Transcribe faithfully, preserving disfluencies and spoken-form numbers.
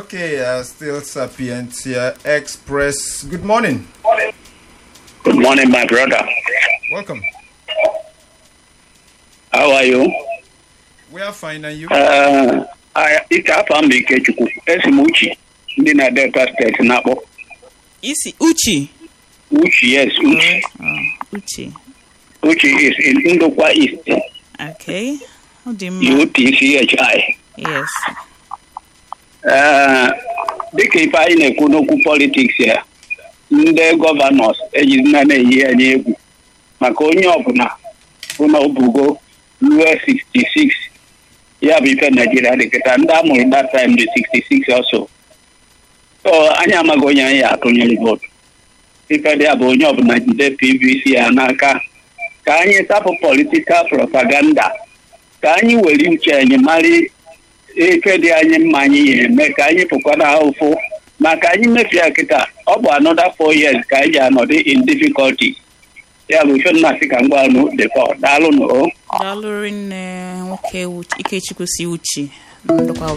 Okay, uh, still Sapientia Express. Good morning. Good morning, my brother. Welcome. How are you? We are fine, and you? Uh, I it's a family Ikechukwu. Esimuchi. Ndị na Delta State na-akpọ. Isi Uchi. Uchi, yes, Uchi. Oh, Uchi. Uchi is in Ndokwa East. Okay. How do you U T C H I. Yes. Uh, dịka ife anyị na-ekwu n'okwu politiks ya, ndị gọvanọs ejizina na-eyi anyị egwu maka onye ọbụla bụ na obugo ruo sixty-six ya bụ ife Nigeria dịkịta ndị amụrụ that time dị sixty-six also. So anyị amaghị onye anyị atụnyere votu. Ife dị ya bụ onye ọbụla jide P V C ya n'aka ka anyị tapụ politikal propaganda, ka anyị were uche anyị mara ike dị anyị mma anyị ya eme ka anyị pụkwara ụfụ maka anyị mefia kịta ọ bụ another four years ka anyị ji anọdụ in difficulty. Ya bụ ife nna sị ka ngwa anụ dịkọ daalụ nụ. Daalụ nne nwoke Ikechukwu si Uchi. Ndokwa